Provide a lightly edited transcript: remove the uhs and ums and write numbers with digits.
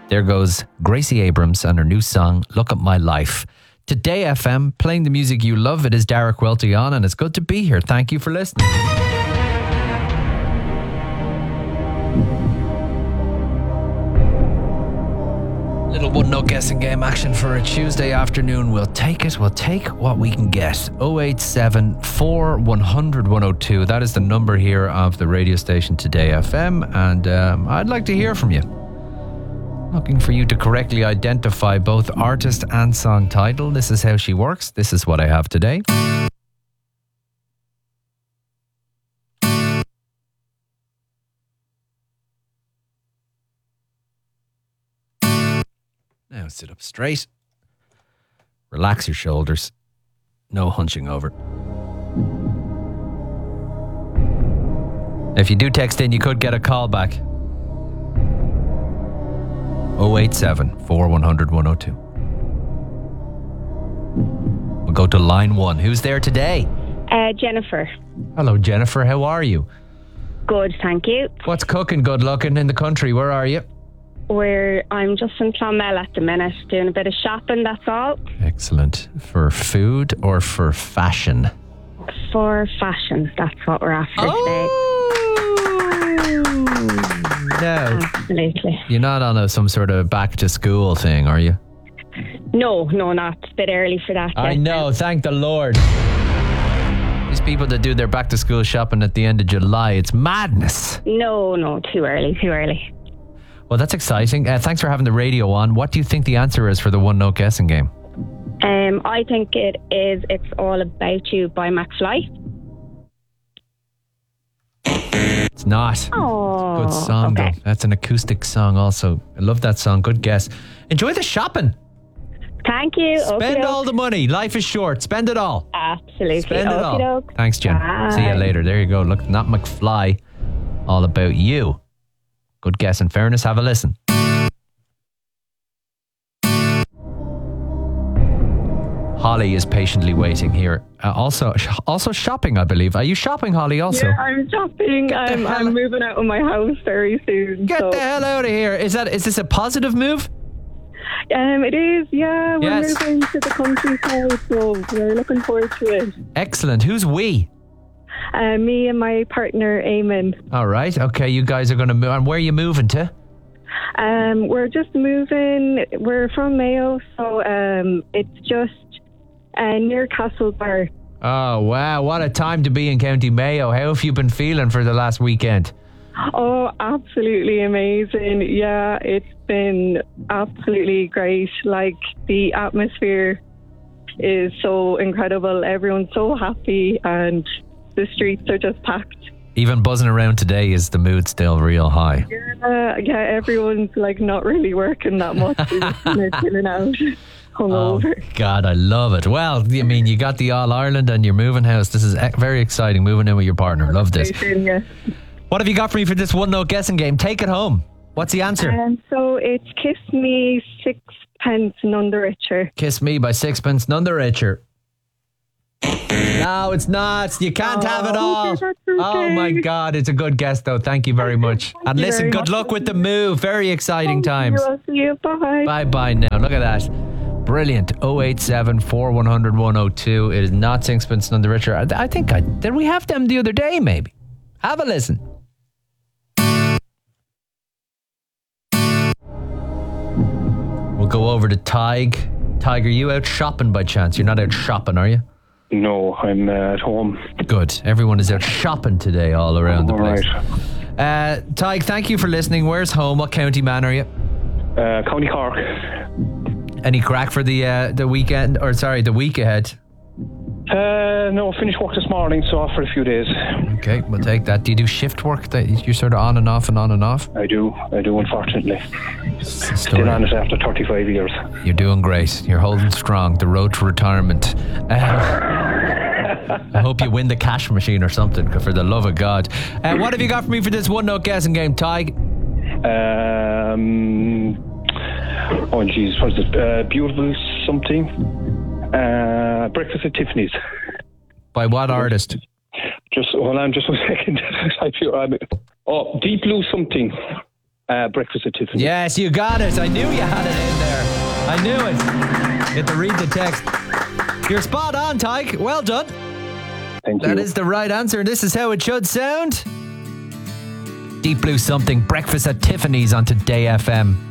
There goes Gracie Abrams and her new song, Look at My Life. Today FM, playing the music you love. It is Derek Welty on, and it's good to be here. Thank you for listening. Little one note guessing game action for a Tuesday afternoon. We'll take it. We'll take what we can get. 087 4100 102. That is the number here of the radio station Today FM. And I'd like to hear from you. Looking for you to correctly identify both artist and song title. This is how she works. This is what I have today. Now sit up straight. Relax your shoulders. No hunching over. If you do text in, you could get a call back. 087 4100 102. We'll go to line 1. Who's there today? Jennifer. Hello, Jennifer. How are you? Good, thank you. What's cooking good looking in the country? Where are you? I'm just in Clonmel at the minute, doing a bit of shopping, that's all. Excellent. For food or for fashion? For fashion, that's what we're after today. No. Absolutely. You're not on some sort of back to school thing, are you? No, not. It's a bit early for that. I know, thank the Lord. These people that do their back to school shopping at the end of July, it's madness. No, too early. Well, that's exciting. Thanks for having the radio on. What do you think the answer is for the one note guessing game? I think it is It's All About You by McFly. It's not. Oh, good song, okay. though. That's an acoustic song also. I love that song. Good guess. Enjoy the shopping. Thank you. Spend all the money. Life is short. Spend it all. Absolutely. Spend it all. Okey-doke. Thanks, Jen. Bye. See you later. There you go. Look, not McFly. All About You. Good guess. In fairness, have a listen. Holly is patiently waiting here. Also shopping, I believe. Are you shopping, Holly, also? Yeah, I'm shopping. I'm moving out of my house very soon. Get the hell out of here. Is this a positive move? It is, yeah. We're Yes. moving to the countryside, so we're looking forward to it. Excellent. Who's we? Me and my partner, Eamon. All right. Okay, you guys are going to move. And where are you moving to? We're just moving. We're from Mayo, so it's just near Castlebar. Oh, wow. What a time to be in County Mayo. How have you been feeling for the last weekend? Oh, absolutely amazing. Yeah, it's been absolutely great. Like, the atmosphere is so incredible. Everyone's so happy and the streets are just packed. Even buzzing around today, is the mood still real high? Yeah, everyone's like not really working that much. They're chilling out, hungover. Oh, God, I love it. Well, I mean, you got the All Ireland and you're moving house. This is very exciting, moving in with your partner. Love this. Yeah. What have you got for me for this one note guessing game? Take it home. What's the answer? So it's Kiss Me, Sixpence None the Richer. Kiss Me by Sixpence None the Richer. No, it's not. You can't have it all. Okay. Oh my God, it's a good guess though. Thank you very much. And you listen, very good much. luck with the move. Very exciting times. I'll see you. Bye. Bye now. Look at that. Brilliant. 087 4100 102. It is not Sixpence None the Richer. I think did we have them the other day maybe? Have a listen. We'll go over to Tig. Tig, are you out shopping by chance? You're not out shopping, are you? No, I'm at home. Good. Everyone is out shopping today all around the place. Right. Tig, thank you for listening. Where's home? What county man are you? County Cork. Any crack for the weekend? Or sorry, the week ahead? No, finished work this morning, so off for a few days. Okay, we'll take that. Do you do shift work that you're sort of on and off and on and off? I do, unfortunately. Story. Still on it after 35 years. You're doing great. You're holding strong. The road to retirement. I hope you win the cash machine or something, for the love of God. What have you got for me for this one note guessing game, Tig? Oh, jeez, what's it? Beautiful something. Breakfast at Tiffany's. By what artist? Just hold on, just 1 second. Deep Blue something. breakfast at Tiffany. Yes, you got it. I knew you had it in there. I knew it. You had to read the text. You're spot on, Tyke. Well done. Thank you. That is the right answer. This is how it should sound. Deep Blue Something, breakfast at Tiffany's on Today FM.